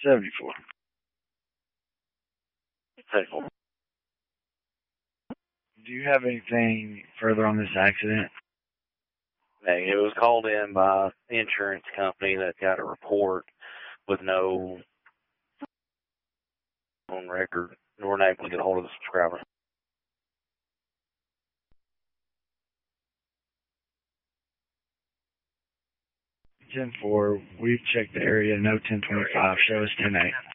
74. Hey, cool. Do you have anything further on this accident? Hey, it was called in by the insurance company that got a report with no on record. We weren't able to get a hold of the subscriber. 10-4, we've checked the area, no 1025, show us 10-8.